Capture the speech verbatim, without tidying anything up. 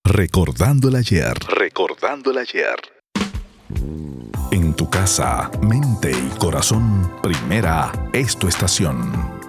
Recordando el ayer. Recordando el ayer. En tu casa, mente y corazón, Primera es tu estación.